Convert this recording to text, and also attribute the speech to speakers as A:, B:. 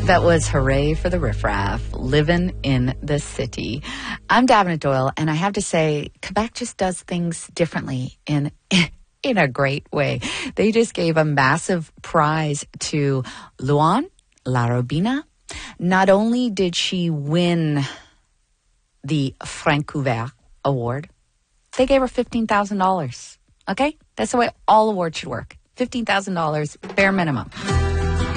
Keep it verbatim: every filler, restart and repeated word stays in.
A: That was Hooray for the Riffraff, living in the city. I'm Davenant Doyle, and I have to say, Quebec just does things differently in in a great way. They just gave a massive prize to Luan Larobina. Not only did she win the Francouvert Award, they gave her fifteen thousand dollars. Okay? That's the way all awards should work. fifteen thousand dollars, bare minimum.